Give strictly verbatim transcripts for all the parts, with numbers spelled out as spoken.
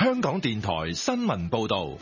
香港電台新聞報道。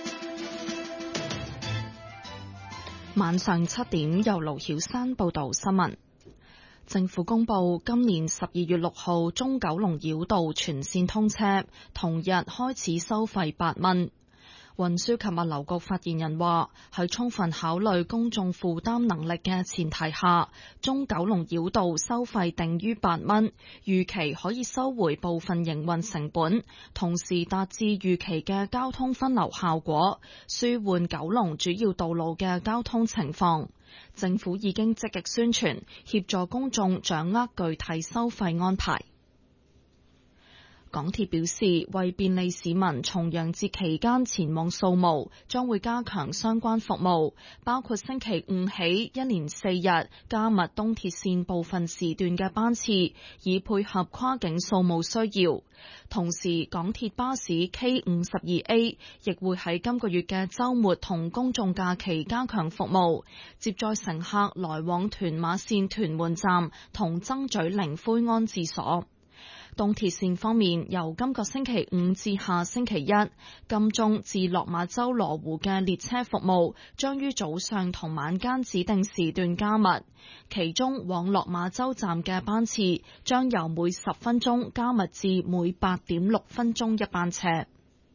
晚上七點，由盧曉珊報道新聞。政府公布今年十二月六號中九龍繞道全線通車，同日開始收費八蚊。運輸及物流局發言人話，喺充分考慮公眾負擔能力嘅前提下，中九龍繞道收費定於八蚊，預期可以收回部分營運成本，同時達至預期嘅交通分流效果，舒緩九龍主要道路嘅交通情況。政府已經積極宣傳，協助公眾掌握具體收費安排。港鐵表示，為便利市民重陽節期間前往掃墓，將會加強相關服務，包括星期五起一連四日加密東鐵線部分時段嘅班次，以配合跨境掃墓需要。同時，港鐵巴士 K 五十二 A 亦會喺今個月嘅週末同公眾假期加強服務，接載乘客來往屯馬線屯門站同曾咀靈灰安置所。東鐵線方面，由今個星期五至下星期一，金鐘至落馬洲羅湖嘅列車服務將於早上同晚間指定時段加密，其中往落馬洲站嘅班次將由每十分鐘加密至每八點六分鐘一班車。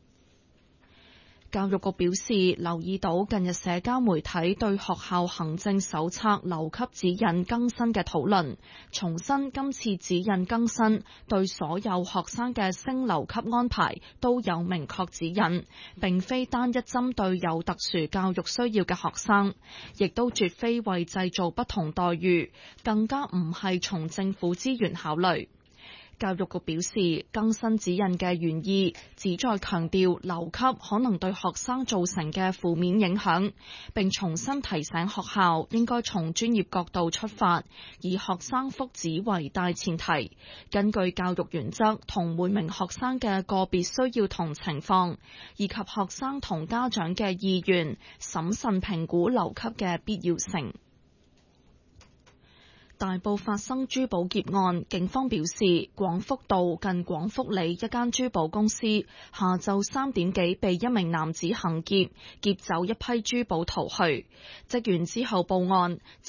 教育局表示，留意到近日社交媒體對學校行政手冊留級指引更新嘅討論，重申今次指引更新對所有學生嘅升留級安排都有明確指引，並非單一針對有特殊教育需要嘅學生，亦都絕非為製造不同待遇，更加唔係從政府資源考慮。教育局表示，更新指引嘅原意旨在強調留級可能對學生造成嘅負面影響，並重新提醒學校應該從專業角度出發，以學生福祉為大前提，根據教育原則同每名學生嘅個別需要同情況，以及學生同家長嘅意願，審慎評估留級嘅必要性。大埔發生珠寶劫案，警方表示，廣福道近廣福里一間珠寶公司下晝三點幾被一名男子行劫，劫走一批珠寶逃去。職員之後報案。